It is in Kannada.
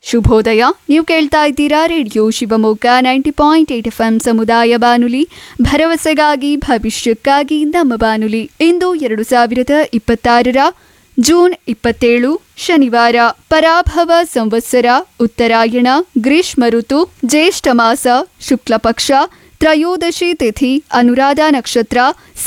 ಶುಭೋದಯ. ನೀವು ಕೇಳ್ತಾ ಇದ್ದೀರಾ ರೇಡಿಯೋ ಶಿವಮೊಗ್ಗ 90.8 FM ಸಮುದಾಯ ಬಾನುಲಿ, ಭರವಸೆಗಾಗಿ ಭವಿಷ್ಯಕ್ಕಾಗಿ ನಮ್ಮ ಬಾನುಲಿ. ಇಂದು 2026 ಜೂನ್ 27 ಶನಿವಾರ. ಪರಾಭವ ಸಂವತ್ಸರ, ಉತ್ತರಾಯಣ, ಗ್ರೀಷ್ಮ ಋತು, ಜ್ಯೇಷ್ಠ ಮಾಸ, ಶುಕ್ಲ ಪಕ್ಷ, ತ್ರಯೋದಶಿ ತಿಥಿ, ಅನುರಾಧ ನಕ್ಷತ್ರ,